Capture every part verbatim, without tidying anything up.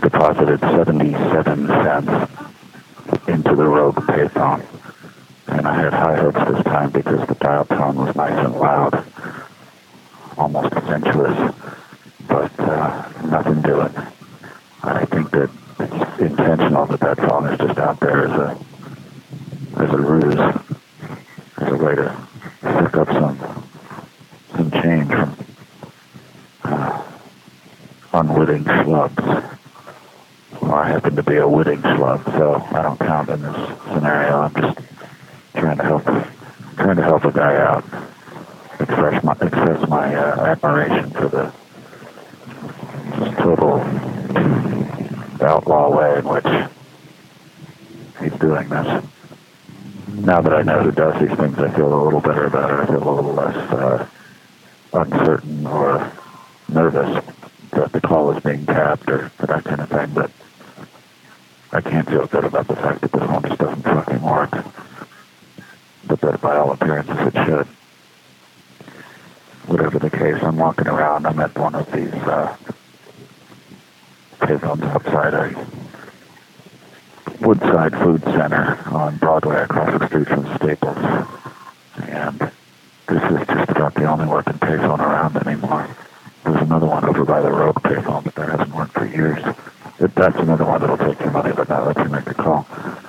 deposited seventy-seven cents into the Rogue payphone. And I had high hopes this time because the dial tone was nice and loud, almost sensuous, but uh, nothing doing. I think that it's intentional that that phone is just out there as a as a ruse, as a way to pick up some some change from uh, unwitting slugs. Well, I happen to be a witting slug, so I don't count in this scenario. I'm just trying to help, trying to help a guy out, express my express my uh, admiration for the just total outlaw way in which he's doing this. Now that I know who does these things, I feel a little better about it. I feel a little less uh, uncertain or nervous that the call is being tapped or that kind of thing, but I can't feel good about the fact that the phone just doesn't fucking work. But that by all appearances it should. Whatever the case, I'm walking around. I'm at one of these uh, payphones outside a Woodside Food Center on Broadway across the street from Staples. And this is just about the only working payphone around anymore. There's another one over by the Rogue payphone, but that hasn't worked for years. It, that's another one that'll take your money, but not let you make a call.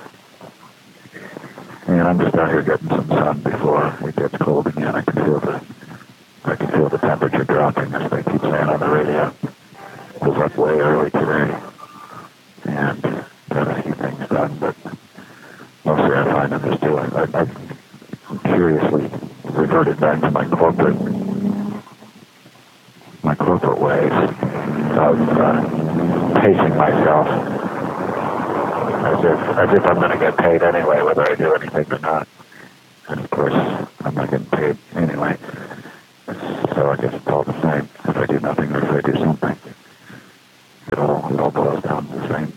And I'm just out here getting some sun before it gets cold again. I can feel the, I can feel the temperature dropping, as they keep saying on the radio. It was up way early today, and got a few things done, but mostly I find I'm just doing. I, I curiously reverted back to my corporate, my corporate ways of uh, pacing myself as if as if I'm going to get paid anyway, whether I do anything or not. And of course, I'm not getting paid anyway. So I guess it's all the same if I do nothing or if I do something. It all it all boils down to the same,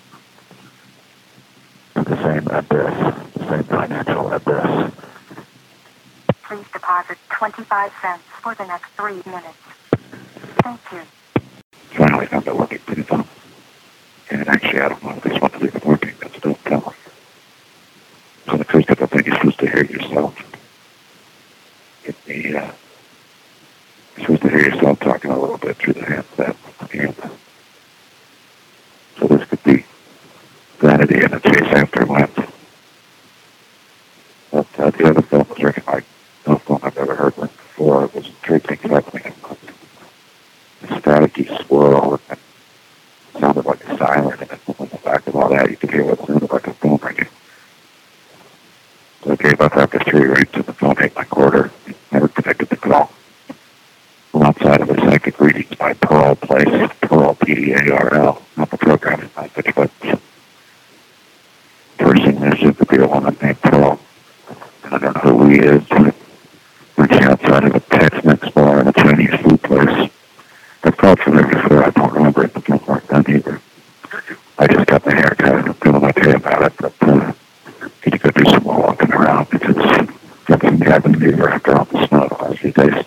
to the same abyss, the same financial abyss. Please deposit twenty-five cents for the next three minutes. Thank you. Finally found a working payphone. And actually, I don't know if this one is even working. That's still tell. So the first couple of things you're supposed to hear yourself. Get the, uh, you're supposed to hear yourself talking a little bit through the handset. And so this could be vanity and a chase after lens. But uh, the other phone was working like no phone I've ever heard with before. It was tracing exactly a staticky swirl and sounded like a siren, and on the back of all that, you could hear what sounded like a phone ringing. So I gave up after three rings, and the phone ate my quarter. Never connected the call. Well, outside of a psychic readings by Pearl Place, Pearl, P D A R L, not the programming language, but person there seems to be a woman named Pearl. And I don't know who he is. Reaching outside of a Tex-Mex bar and a Chinese food place. I've called from there before. I don't remember it. The phone worked done either. I just got my hair cut. I'm feeling okay about it, but uh, need to go do some more walking around because nothing happened either after all the snow the last few days.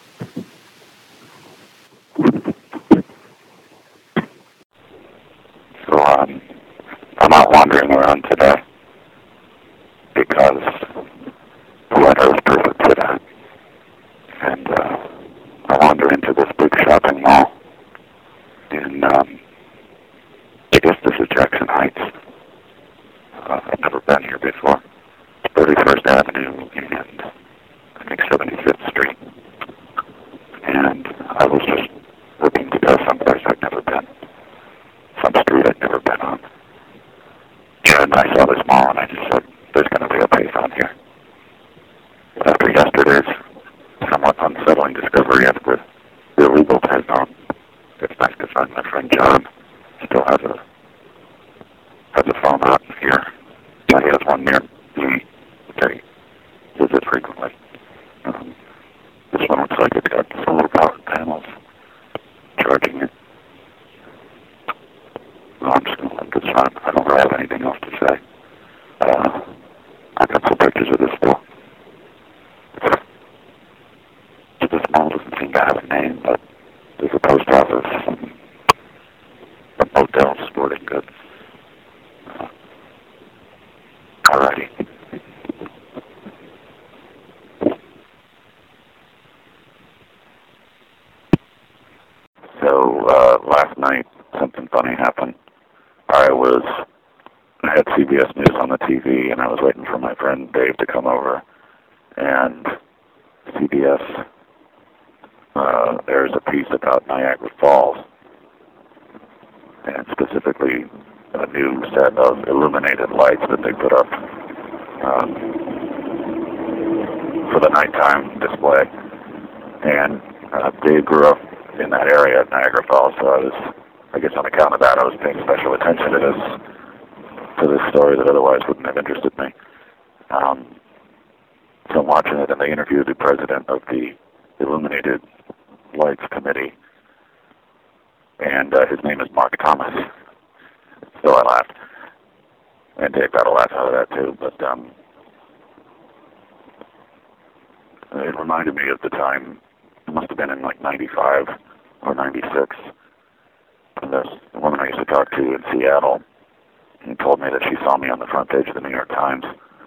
So um, I'm out wandering around today because the weather is perfect today. And uh, I wander into this big shopping mall in, um, I guess this is Jackson Heights. Uh, I've never been here before. It's thirty-first Avenue and I think seventy-fifth Street. And I was just looking to go someplace I'd never been, some street I'd never been on. And I saw this mall and I just said, there's going to be a payphone here. After yesterday's somewhat unsettling discovery of the illegal payphone, it's nice to find my friend John still has a has a phone out here. Yeah, he has one near me that he visits frequently. Um, this one looks like it's got solar powered panels charging it. Well, I'm just going to let this run. I don't really have anything else to say. Uh, I got some pictures of this still. This mall doesn't seem to have a name, but there's a post office, some, a motel, sporting funny happen. I was, I had C B S News on the T V, and I was waiting for my friend Dave to come over, and C B S uh, airs a piece about Niagara Falls, and specifically a new set of illuminated lights that they put up um, for the nighttime display. And uh, Dave grew up in that area at Niagara Falls, so I was, I guess on account of that, I was paying special attention to this, to this story that otherwise wouldn't have interested me. Um, so I'm watching it, and they interviewed the president of the Illuminated Lights Committee, and uh, his name is Mark Thomas. So I laughed, and Dave got a laugh out of that too, but um, it reminded me of the time, it must have been in like ninety-five or ninety-six, and there's a woman I used to talk to in Seattle, and told me that she saw me on the front page of the New York Times,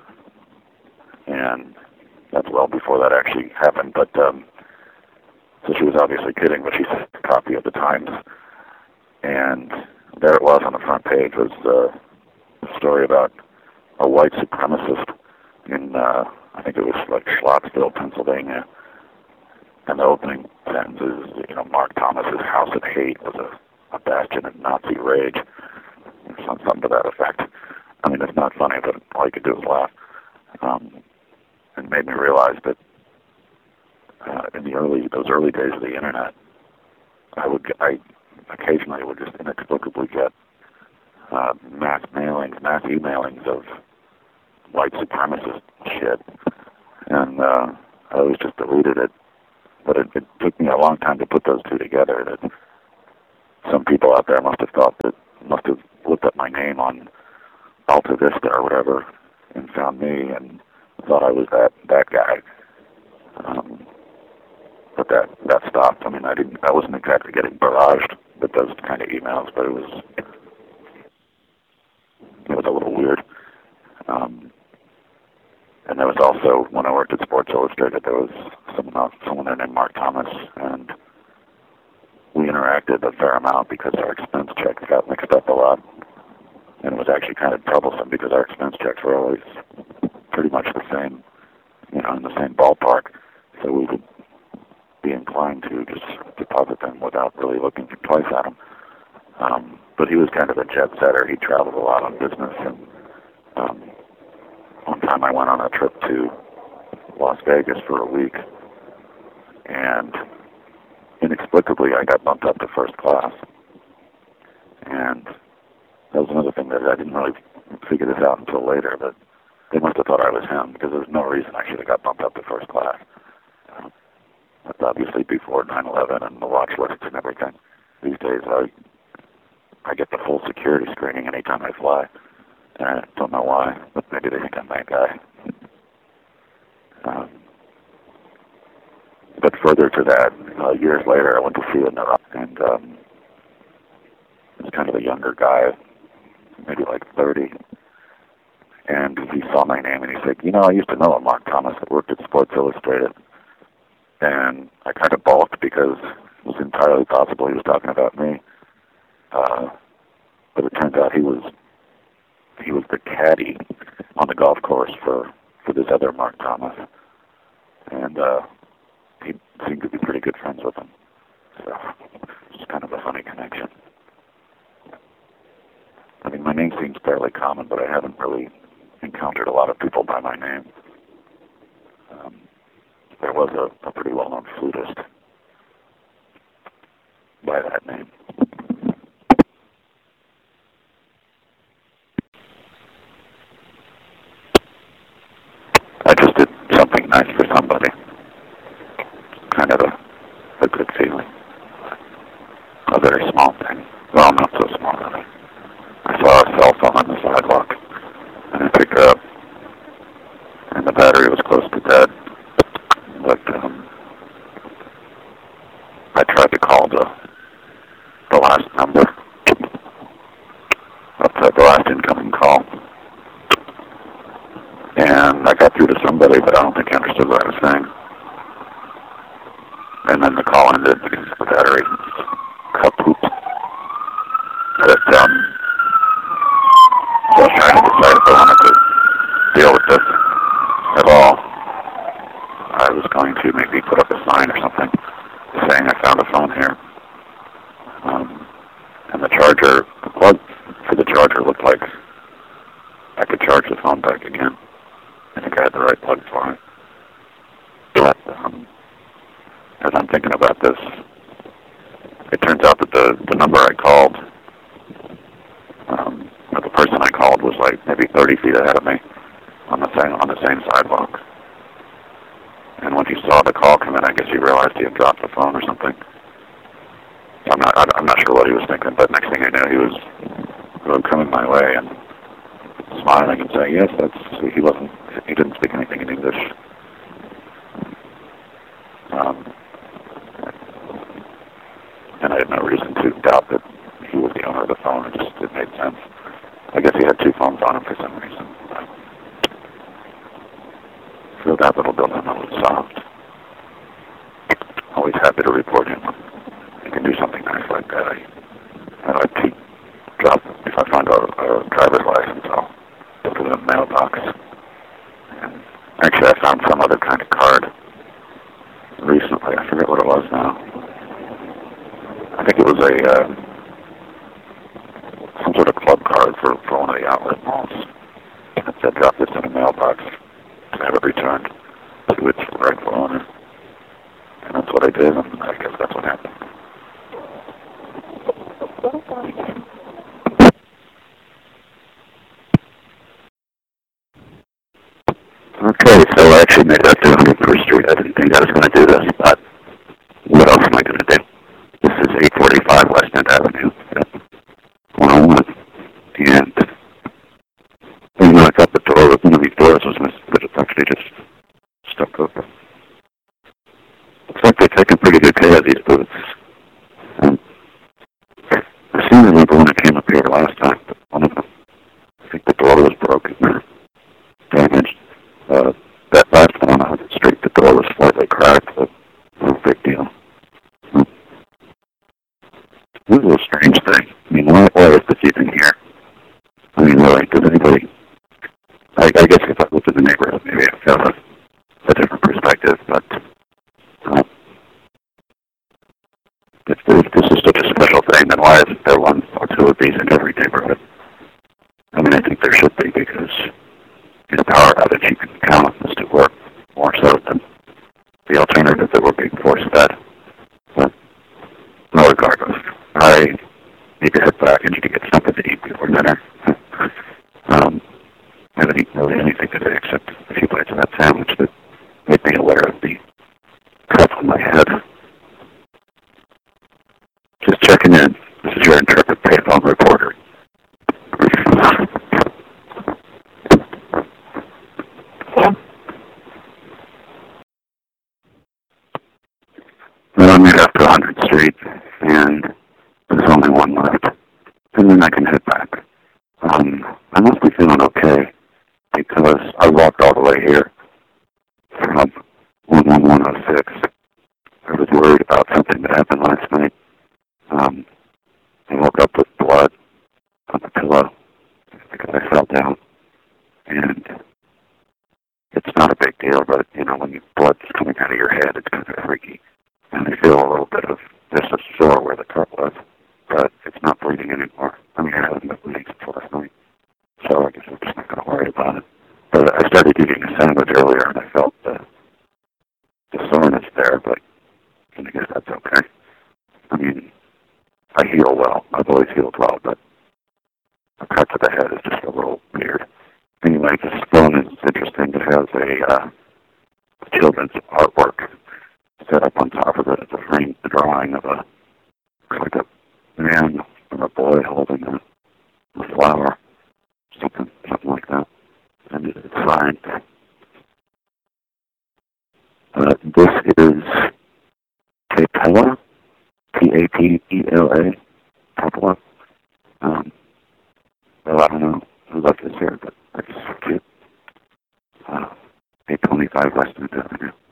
and that's well before that actually happened, but um, so she was obviously kidding, but she sent a copy of the Times, and there it was on the front page, was uh, a story about a white supremacist in, uh, I think it was like Schlottsville, Pennsylvania, and the opening sentence is, you know, Mark Thomas's house of hate was a, a bastion of Nazi rage, or something to that effect. I mean, it's not funny, but all you could do was laugh. Um, it made me realize that uh, in the early, those early days of the internet, I would, I occasionally would just inexplicably get uh, mass mailings, mass emailings of white supremacist shit, and uh, I always just deleted it. But it, it took me a long time to put those two together. That some people out there must have thought that, must have looked up my name on Alta Vista or whatever, and found me and thought I was that that guy. Um, but that that stopped. I mean, I didn't. I wasn't exactly getting barraged with those kind of emails, but it was it was a little weird. Um, and there was also, when I worked at Sports Illustrated, there was someone else, someone there named Mark Thomas, and we interacted a fair amount because our expense checks got mixed up a lot. And it was actually kind of troublesome because our expense checks were always pretty much the same, you know, in the same ballpark. So we would be inclined to just deposit them without really looking twice at them. Um, but he was kind of a jet setter. He traveled a lot on business, and um, one time I went on a trip to Las Vegas for a week, and inexplicably I got bumped up to first class. And that was another thing that I didn't really figure this out until later, but they must have thought I was him, because there was no reason I should have got bumped up to first class. Uh, that's obviously before nine eleven and the watch lists and everything. These days I I get the full security screening anytime I fly. And I don't know why, but maybe they think I'm that guy. Um, but further to that, uh, years later I went to see another, and um, it was kind of a younger guy, maybe like thirty. And he saw my name and he said, you know, I used to know a Mark Thomas that worked at Sports Illustrated. And I kind of balked because it was entirely possible he was talking about me. Uh, but it turns out he was he was the caddy on the golf course for, for this other Mark Thomas. And uh, he seemed to be pretty good friends with him. So it's kind of a funny connection. I mean, my name seems fairly common, but I haven't really encountered a lot of people by my name. Um, there was a, a pretty well-known flutist by that name. I just did something nice for somebody. Kind of a, a good feeling. A very small thing. Well, not so small, really. I saw a cell phone on the sidewalk, and I picked her up, and the battery was close to dead. But um, I tried to call the the last number, up to the last incoming call, and I got through to somebody, but I don't think I understood what I was saying. And then the call ended because the battery kaput. But um, so I was trying to decide if I wanted to deal with this at all. I was going to maybe put up a sign or something saying I found a phone here. Um, and the charger, the plug for the charger looked like I could charge the phone back again. I think I had the right plug for it. But um, as I'm thinking about this, it turns out that the, the number I called, um, or the person I called was like maybe thirty feet ahead of me on the same on the same sidewalk. And when he saw the call come in, I guess he realized he had dropped the phone or something. I'm not I'm not sure what he was thinking, but next thing I knew, he was really coming my way and smiling and saying, "Yes, that's." He wasn't. He didn't speak anything in English. Um, and I had no reason to doubt that he was the owner of the phone. It just it made sense. I guess he had two phones on him for some reason. So that little dilemma was solved. Always happy to report him. You can do something nice like that. I, I like to drop, if I find a, a driver's license, I'll put it in the mailbox. And actually, I found some other kind of card recently. I forget what it was now. I think it was a uh, some sort of club card for, for one of the outlet malls. It said drop this in a mailbox to have it returned to its rightful owner. And that's what I did, and I guess that's what happened. Okay, so I actually made it up to one hundred first Street. I didn't think I was going to do this, but what else am I going to do? This is eight forty-five West End Avenue at one oh one. And even though I thought the door, one of these doors was missing, but it's actually just stuck open. Looks like they're taking pretty good care of these booths. Um, I seem to remember when I came up here last time, but one of them, I think the door was broken or damaged. Uh, that last one on one hundredth Street, the door was slightly cracked, but no big deal. Hmm. This is a strange thing. I mean, why, why is this even here? I mean, really, does anybody... I, I guess if I looked at the neighborhood, maybe I'd have a, a different perspective, but uh, if, if this is such a special thing, then why isn't there one or two of these in every neighborhood? I mean, I think there should be, because in a power outage, you can count on this to work more so than the alternative that we're being forced fed. But no, regardless, I need to head back. I need to get something to eat before dinner. um, I haven't eaten really anything today except a few bites of that sandwich that made me aware of the cup on my head. Just checking in. This is your intrepid payphone reporter. Well, I made it up to one hundredth Street, and there's only one left. And then I can head back. Um, I must be feeling okay, because I walked all the way here from one one one oh six. I was worried about something that happened last night. Um, I woke up with blood on the pillow because I fell down. And it's not a big deal, but, you know, when your blood's coming out of your head, it's kind of freaky. And I feel a little bit of, there's a sore where the cut was, but it's not bleeding anymore. I mean, I haven't been bleeding since last night, so I guess I'm just not going to worry about it. But I started eating a sandwich earlier, and I felt the, the soreness there, but I guess that's okay. I mean, I heal well. I've always healed well, but a cut to the head is just a little weird. Anyway, this phone is interesting. It has a uh, children's artwork set up on top of it. It's a framed drawing of a, like a man or a boy holding a, a flower, something, something like that. And it's signed. Uh, this is Papella, P A P E L A, Papella. Um, well, I don't know who left this here, but it's cute. Uh, eight twenty-five West End Avenue.